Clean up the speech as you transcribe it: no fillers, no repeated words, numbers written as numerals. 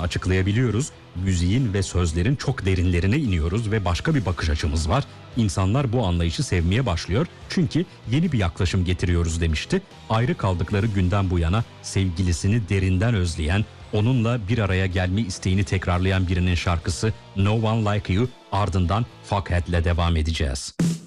açıklayabiliyoruz. Müziğin ve sözlerin çok derinlerine iniyoruz ve başka bir bakış açımız var. İnsanlar bu anlayışı sevmeye başlıyor çünkü yeni bir yaklaşım getiriyoruz demişti. Ayrı kaldıkları günden bu yana sevgilisini derinden özleyen, onunla bir araya gelme isteğini tekrarlayan birinin şarkısı No One Like You, ardından Fuckhead'le devam edeceğiz.